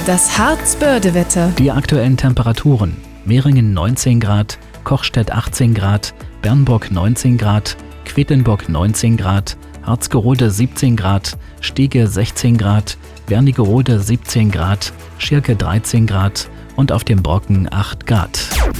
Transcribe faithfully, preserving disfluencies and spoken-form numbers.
Das Harz-Börde-Wetter. Die aktuellen Temperaturen: Meringen neunzehn Grad, Kochstedt achtzehn Grad, Bernburg neunzehn Grad, Quedlinburg neunzehn Grad, Harzgerode siebzehn Grad, Stege sechzehn Grad, Wernigerode siebzehn Grad, Schirke dreizehn Grad und auf dem Brocken acht Grad.